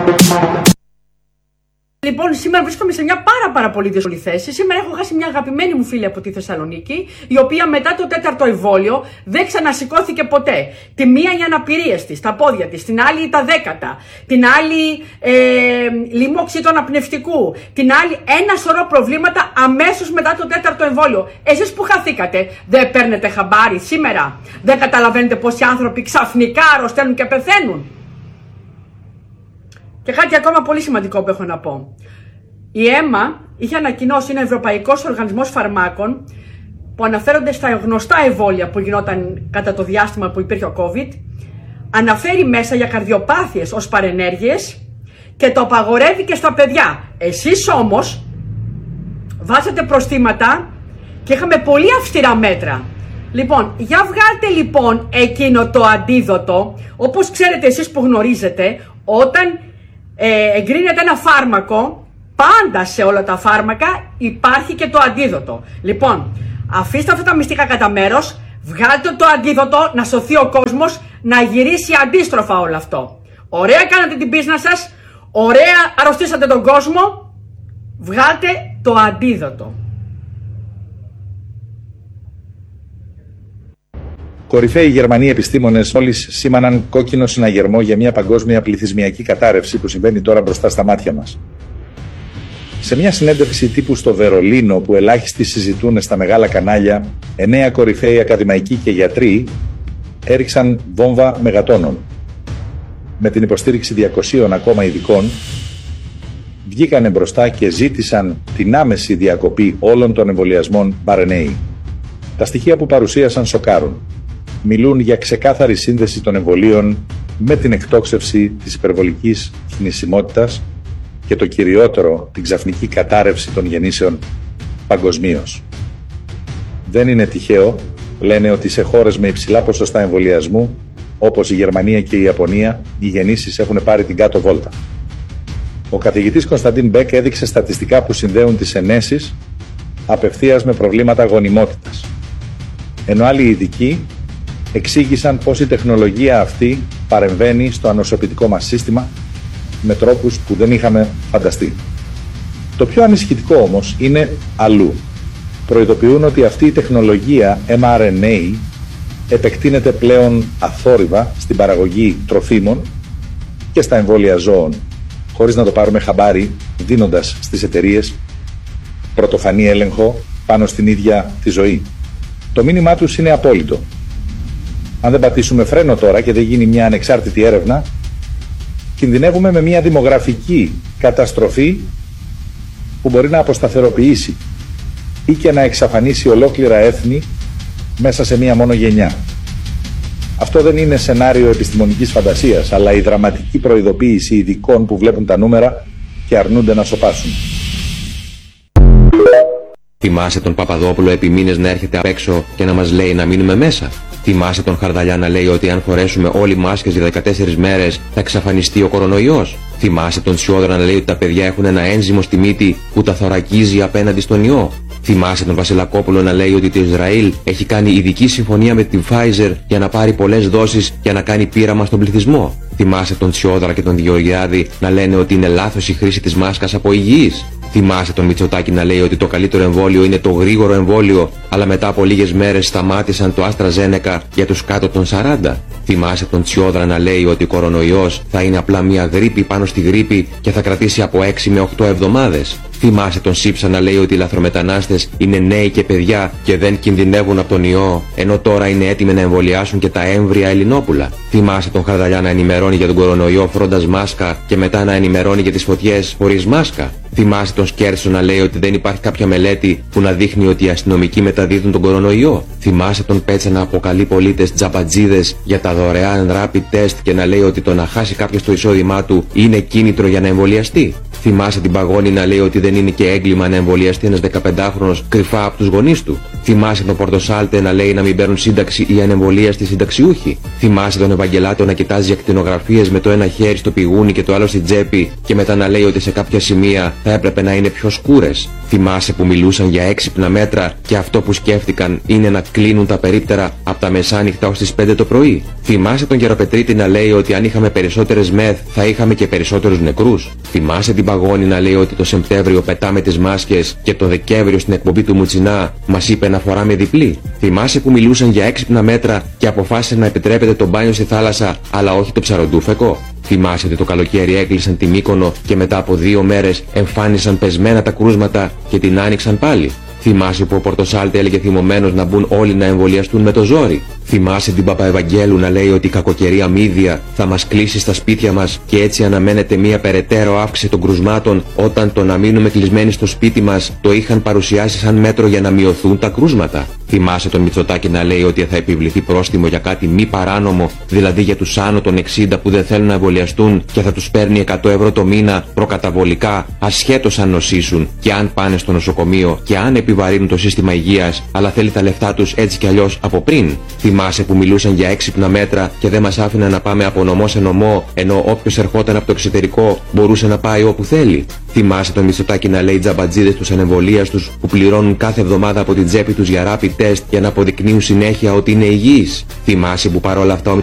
Λοιπόν, σήμερα βρίσκομαι σε μια πάρα πολύ δύσκολη θέση. Σήμερα έχω χάσει μια αγαπημένη μου φίλη από τη Θεσσαλονίκη, η οποία μετά το 4ο εμβόλιο δεν ξανασηκώθηκε ποτέ. Τη μία οι αναπηρίες της, τα πόδια της, την άλλη τα 10, την άλλη λοιμώξη του αναπνευστικού, την άλλη ένα σωρό προβλήματα αμέσως μετά το 4ο εμβόλιο. Εσείς που χαθήκατε, δεν παίρνετε χαμπάρι σήμερα? Δεν καταλαβαίνετε πόσοι άνθρωποι ξαφνικά αρρωσταίνουν και πεθαίνουν? Και κάτι ακόμα πολύ σημαντικό που έχω να πω. Η ΕΜΑ είχε ανακοινώσει, είναι Ευρωπαϊκός Οργανισμός Φαρμάκων, που αναφέρονται στα γνωστά εμβόλια που γινόταν κατά το διάστημα που υπήρχε ο COVID, αναφέρει μέσα για καρδιοπάθειες ως παρενέργειες και το απαγορεύει και στα παιδιά. Εσείς όμως βάζετε προστήματα και είχαμε πολύ αυστηρά μέτρα. Λοιπόν, για βγάλτε λοιπόν εκείνο το αντίδοτο. Όπως ξέρετε εσείς που γνωρίζετε, όταν εγκρίνεται ένα φάρμακο, πάντα σε όλα τα φάρμακα υπάρχει και το αντίδοτο. Λοιπόν, αφήστε αυτά τα μυστικά κατά μέρος, βγάλτε το αντίδοτο, να σωθεί ο κόσμος, να γυρίσει αντίστροφα όλο αυτό. Ωραία κάνατε την πίσνα σας, ωραία αρρωστήσατε τον κόσμο, βγάλτε το αντίδοτο. Κορυφαίοι Γερμανοί επιστήμονες μόλις σήμαναν κόκκινο συναγερμό για μια παγκόσμια πληθυσμιακή κατάρρευση που συμβαίνει τώρα μπροστά στα μάτια μας. Σε μια συνέντευξη τύπου στο Βερολίνο που ελάχιστοι συζητούν στα μεγάλα κανάλια, 9 κορυφαίοι ακαδημαϊκοί και γιατροί έριξαν βόμβα μεγατόνων. Με την υποστήριξη 200 ακόμα ειδικών, βγήκανε μπροστά και ζήτησαν την άμεση διακοπή όλων των εμβολιασμών RNA. Τα στοιχεία που παρουσίασαν σοκάρουν. Μιλούν για ξεκάθαρη σύνδεση των εμβολίων με την εκτόξευση της υπερβολικής θνησιμότητας και το κυριότερο, την ξαφνική κατάρρευση των γεννήσεων παγκοσμίως. Δεν είναι τυχαίο, λένε, ότι σε χώρες με υψηλά ποσοστά εμβολιασμού, όπως η Γερμανία και η Ιαπωνία, οι γεννήσεις έχουν πάρει την κάτω βόλτα. Ο καθηγητής Κωνσταντίν Μπέκ έδειξε στατιστικά που συνδέουν τις ενέσεις απευθείας με προβλήματα γονιμότητας. Ενώ άλλοι ειδικοί εξήγησαν πως η τεχνολογία αυτή παρεμβαίνει στο ανοσοποιητικό μας σύστημα με τρόπους που δεν είχαμε φανταστεί. Το πιο ανησυχητικό όμως είναι αλλού. Προειδοποιούν ότι αυτή η τεχνολογία mRNA επεκτείνεται πλέον αθόρυβα στην παραγωγή τροφίμων και στα εμβόλια ζώων, χωρίς να το πάρουμε χαμπάρι, δίνοντας στις εταιρείες πρωτοφανή έλεγχο πάνω στην ίδια τη ζωή. Το μήνυμά τους είναι απόλυτο. Αν δεν πατήσουμε φρένο τώρα και δεν γίνει μια ανεξάρτητη έρευνα, κινδυνεύουμε με μια δημογραφική καταστροφή που μπορεί να αποσταθεροποιήσει ή και να εξαφανίσει ολόκληρα έθνη μέσα σε μία μόνο γενιά. Αυτό δεν είναι σενάριο επιστημονικής φαντασίας, αλλά η δραματική προειδοποίηση ειδικών που βλέπουν τα νούμερα και αρνούνται να σωπάσουν. Θυμάσαι τον Παπαδόπουλο επί μήνες να έρχεται απ' έξω και να μας λέει να μείνουμε μέσα? Θυμάσαι τον Χαρδαλιά να λέει ότι αν φορέσουμε όλοι μάσκες για 14 μέρες θα εξαφανιστεί ο κορονοϊός? Θυμάσαι τον Σιόδρα να λέει ότι τα παιδιά έχουν ένα ένζυμο στη μύτη που τα θωρακίζει απέναντι στον ιό? Θυμάσαι τον Βασιλακόπουλο να λέει ότι το Ισραήλ έχει κάνει ειδική συμφωνία με την Pfizer για να πάρει πολλές δόσεις για να κάνει πείραμα στον πληθυσμό? Θυμάσαι τον Σιόδρα και τον Γεωργιάδη να λένε ότι είναι λάθος η χρήση της μάσκας από υγιείς? Θυμάσαι τον Μητσοτάκη να λέει ότι το καλύτερο εμβόλιο είναι το γρήγορο εμβόλιο, αλλά μετά από λίγες μέρες σταμάτησαν το AstraZeneca για τους κάτω των 40? Θυμάσαι τον Τσιόδρα να λέει ότι ο κορονοϊός θα είναι απλά μια γρίπη πάνω στη γρίπη και θα κρατήσει από 6 με 8 εβδομάδες? Θυμάσαι τον Σύψα να λέει ότι οι λαθρομετανάστες είναι νέοι και παιδιά και δεν κινδυνεύουν από τον ιό, ενώ τώρα είναι έτοιμοι να εμβολιάσουν και τα έμβρια Ελληνόπουλα? Θυμάσαι τον Χαρδαλιά να ενημερώνει για τον κορονοϊό φορώντας μάσκα και μετά να ενημερώνει για τις φωτιές χωρίς μάσκα? Θυμάσαι τον Σκέρσο να λέει ότι δεν υπάρχει κάποια μελέτη που να δείχνει ότι οι αστυνομικοί μεταδίδουν τον κορονοϊό? Θυμάσαι τον Πέτσα να αποκαλεί πολίτες τζαμπατζίδες για τα δωρεάν rapid test και να λέει ότι το να χάσει κάποιος το εισόδημά του είναι κίνητρο για να εμβολιαστεί? Θυμάσαι την Παγώνη να λέει ότι δεν είναι και έγκλημα να εμβολιαστεί ένας 15χρονος κρυφά από τους γονείς του? Θυμάσαι τον Πορτοσάλτε να λέει να μην παίρνουν σύνταξη οι ανεμβολίαστοι συνταξιούχοι? Θυμάσαι τον Ευαγγελάτο να κοιτάζει ακτινογραφίες με το ένα χέρι στο πηγούνι και το άλλο στην τσέπη και μετά να λέει ότι σε κάποια σημεία θα έπρεπε να είναι πιο σκούρες? Θυμάσαι που μιλούσαν για έξυπνα μέτρα και αυτό που σκέφτηκαν είναι να κλείνουν τα περίπτερα από τα μεσάνυχτα ως τις 5 το πρωί? Θυμάσαι τον Γεροπετρίτη να λέει ότι αν είχαμε περισσότερες μεθ θα είχαμε και περισσότερους νεκρούς? Θυμάσαι την Παγώνη να λέει ότι το Σεπτέμβριο πετάμε τις μάσκες και το Δεκέμβριο στην εκπομπή του Μουτσινά μας είπε να φοράμε διπλή? Θυμάσαι που μιλούσαν για έξυπνα μέτρα και αποφάσισαν να επιτρέπεται το μπάνιο στη θάλασσα αλλά όχι το ψαροντούφεκο? Θυμάσαι ότι το καλοκαίρι έκλεισαν τη Μύκονο και μετά από 2 μέρες εμφάνισαν πεσμένα τα κρούσματα και την άνοιξαν πάλι? Θυμάσαι που ο Πορτοσάλτη έλεγε θυμωμένος να μπουν όλοι να εμβολιαστούν με το ζόρι? Θυμάσαι την Παπαευαγγέλου να λέει ότι η κακοκαιρία μύδια θα μας κλείσει στα σπίτια μας και έτσι αναμένεται μια περαιτέρω αύξηση των κρουσμάτων, όταν το να μείνουμε κλεισμένοι στο σπίτι μας το είχαν παρουσιάσει σαν μέτρο για να μειωθούν τα κρούσματα? Θυμάσαι τον Μητσοτάκη να λέει ότι θα επιβληθεί πρόστιμο για κάτι μη παράνομο, δηλαδή για τους άνω των 60 που δεν θέλουν να εμβολιαστούν και θα τους παίρνει 100 ευρώ το μήνα προκαταβολικά, ασχέτως αν νοσήσουν και αν πάνε στο νοσοκομείο και αν επιβαρύνουν το σύστημα υγείας, αλλά θέλει τα λεφτά τους έτσι κι αλλιώς από πριν? Θυμάσαι που μιλούσαν για έξυπνα μέτρα και δεν μας άφηναν να πάμε από νομό σε νομό, ενώ όποιος ερχόταν από το εξωτερικό μπορούσε να πάει όπου θέλει? Θυμάσαι τον Μητσοτάκη να λέει τζαμπατζίδες τους ανεμβολίαστους που πληρώνουν κάθε εβδομάδα από την τσέπη τους για rapid test για να αποδεικνύουν συνέχεια ότι είναι υγιείς? Θυμάσαι που παρόλα αυτά